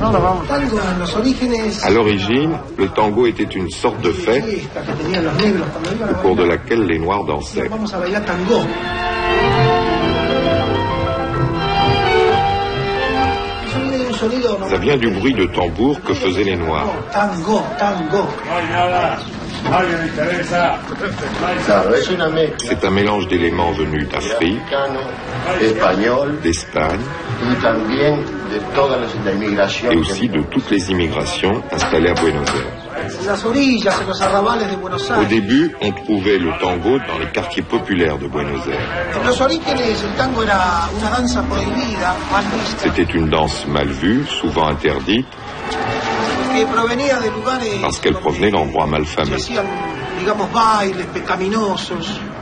À l'origine, le tango était une sorte de fête au cours de laquelle les Noirs dansaient. Ça vient du bruit de tambour que faisaient les Noirs. C'est un mélange d'éléments venus d'Afrique, d'Espagne et aussi de toutes les immigrations installées à Buenos Aires. Au début, on trouvait le tango dans les quartiers populaires de Buenos Aires. C'était une danse mal vue, souvent interdite, parce qu'elle provenait d'endroits malfamés.